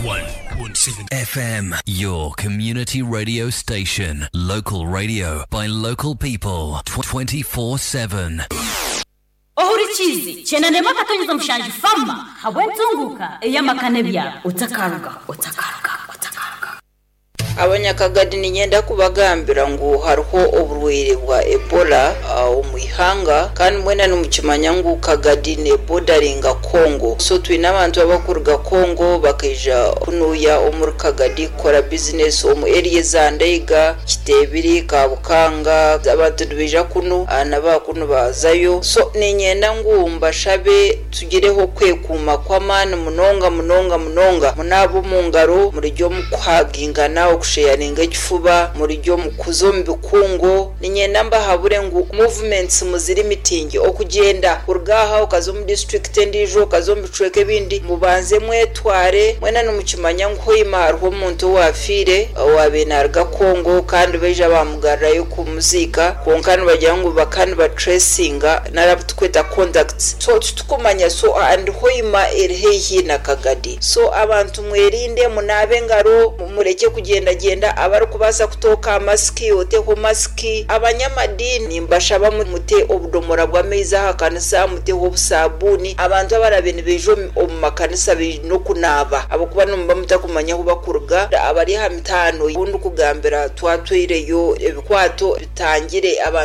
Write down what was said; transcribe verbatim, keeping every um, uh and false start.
one point seven F M, your community radio station. Local radio by local people. twenty-four seven. Ohurichizi, chena nema katonyeza mshanji fama, hawenzunguka, eyama kanebya, utakaruga, utakaruga, utakaruga. Abanyakagadi ninyenda kubagambira ngo hariho oburwire bwa Ebola mu ihanga kandi mwena n'umukimanya ngo Kagadi ne bordaringa Congo. So twina abantu abakuruga Congo bakija kunuya omuri Kagadi kora business omu area za Ndeiga, Kitebiri, Kabukanga, abantu bija kuno anaba kuno bazayo. So ninyenda ngo mbashabe tugireho kwekuma kwa mani munonga munonga munonga munabo mungaro muri ryo mukwagingana kusharinga ikifuba muri ryo mukuzo mbikungo ninyenda mba habure ngo movements muziri meeting okugenda kurgaha ukazo mu district ndijo kazo mbicweke bindi mubanze mwetware mwena n'umukimanya ngo imarho umuntu wafire wabenarga Kongo kandi beje bamugarrayo ku muzika konkani bajya ngo bakani ba tracinga narabutkweta contacts so tukumanya so and hoima erhehi na Kagadi so abantu mwerinde munabe ngaro mureke kugenda genda abari kubaza kutoka maski ote ko maski abanyamadini mbashaba mute obudomora bwa meza hakanisa mute obusabuni abantu abarabene bejo mu makanisa no kunaba abakuba numba mutakumanya kubakuruga abari ha mitano ubundi kugambira twatwireyo ebikwato bitangire abantu